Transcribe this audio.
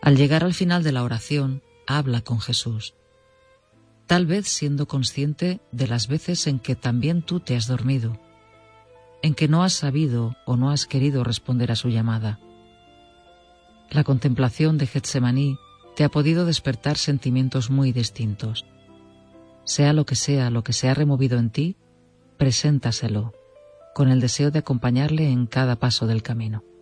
Al llegar al final de la oración, habla con Jesús, tal vez siendo consciente de las veces en que también tú te has dormido, en que no has sabido o no has querido responder a su llamada. La contemplación de Getsemaní te ha podido despertar sentimientos muy distintos. Sea lo que se ha removido en ti, preséntaselo, con el deseo de acompañarle en cada paso del camino.